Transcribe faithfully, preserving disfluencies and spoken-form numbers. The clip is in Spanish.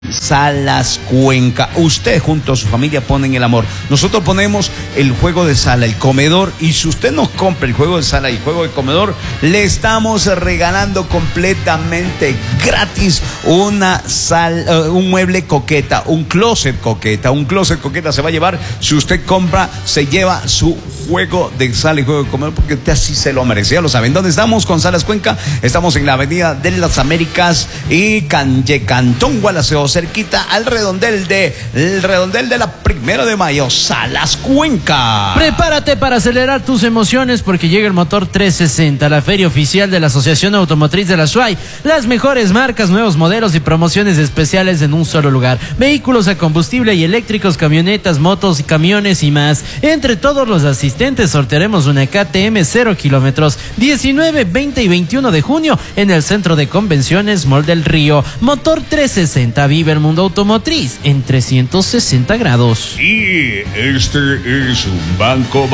Salas Cuenca. Usted junto a su familia ponen el amor. Nosotros ponemos el juego de sala, el comedor, y si usted nos compra el juego de sala y el juego de comedor, le estamos regalando completamente gratis una sal, uh, un mueble coqueta, un closet coqueta. Un closet coqueta se va a llevar, si usted compra, se lleva su juego de sala y juego de comedor, porque usted así se lo merece. Ya lo saben. ¿Dónde estamos con Salas Cuenca? Estamos en la Avenida de las Américas y Canje Cantón Gualaceo, cerquita al redondel de el redondel de la Primero de Mayo. Salas Cuenca. Prepárate para acelerar tus emociones porque llega el Motor trescientos sesenta, la feria oficial de la Asociación Automotriz de la S U A Y. Las mejores marcas, nuevos modelos y promociones especiales en un solo lugar. Vehículos a combustible y eléctricos, camionetas, motos y camiones y más. Entre todos los asistentes sortearemos una K T M cero kilómetros diecinueve, veinte y veintiuno de junio en el Centro de Convenciones Mall del Río. Motor trescientos sesenta, vive el mundo automotriz en trescientos sesenta grados. Y este es un banco